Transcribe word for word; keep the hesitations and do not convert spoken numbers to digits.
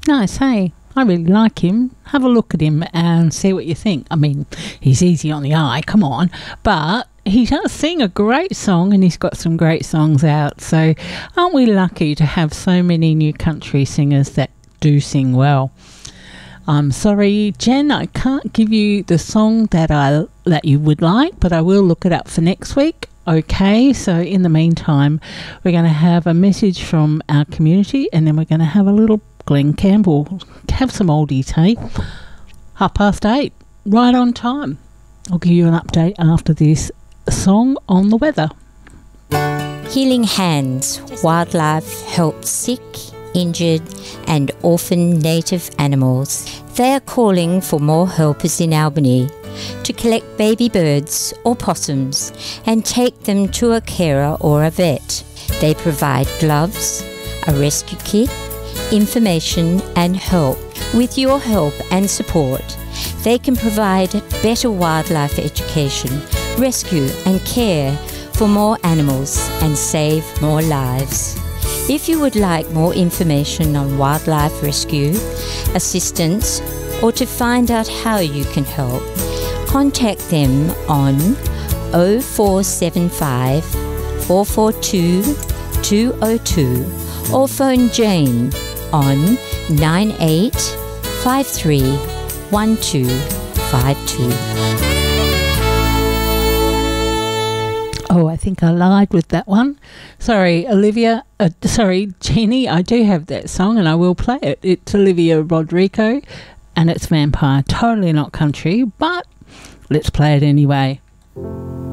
Nice, hey? I really like him. Have a look at him and see what you think. I mean, he's easy on the eye, come on. But he does sing a great song, and he's got some great songs out. So aren't we lucky to have so many new country singers that do sing well? I'm sorry, Jen, I can't give you the song that I that you would like, but I will look it up for next week. Okay, so in the meantime, we're going to have a message from our community, and then we're going to have a little Glenn Campbell. Have some oldies, hey? Half past eight, right on time. I'll give you an update after this song on the weather. Healing Hands Wildlife helps sick, injured and orphaned native animals. They are calling for more helpers in Albany to collect baby birds or possums and take them to a carer or a vet. They provide gloves, a rescue kit, information and help. With your help and support, they can provide better wildlife education, rescue and care for more animals and save more lives. If you would like more information on wildlife rescue, assistance, or to find out how you can help, contact them on oh four seven five, four four two, two oh two or phone Jane on nine eight five three, one two five two. Oh, I think I lied with that one. Sorry, Olivia. Uh, sorry, Jeannie. I do have that song and I will play it. It's Olivia Rodrigo and it's Vampire. Totally not country, but let's play it anyway.